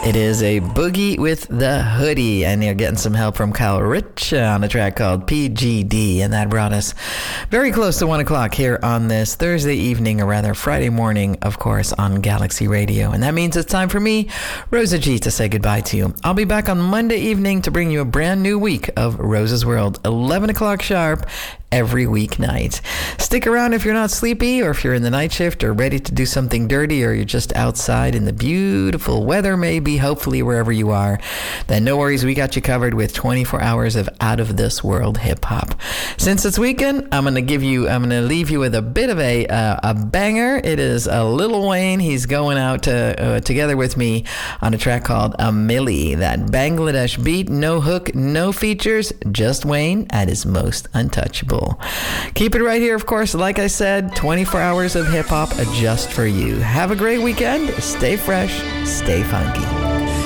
It is a boogie with the hoodie, and you're getting some help from Kyle Rich on a track called PGD, and that brought us very close to 1 o'clock here on this Thursday evening, or rather Friday morning, of course, on Galaxy Radio. And that means it's time for me, Rosa G, to say goodbye to you. I'll be back on Monday evening to bring you a brand new week of Rosa's World, 11 o'clock sharp, every weeknight. Stick around if you're not sleepy, or if you're in the night shift or ready to do something dirty, or you're just outside in the beautiful weather, maybe, hopefully wherever you are. Then no worries, we got you covered with 24 hours of out of this world hip hop. Since it's weekend, I'm gonna leave you with a bit of a banger. It is Lil Wayne. He's going out together with me on a track called A Milli. That Bangladesh beat, no hook, no features, just Wayne at his most untouchable. Keep it right here, of course. Like I said, 24 hours of hip hop just for you. Have a great weekend. Stay fresh, stay funky.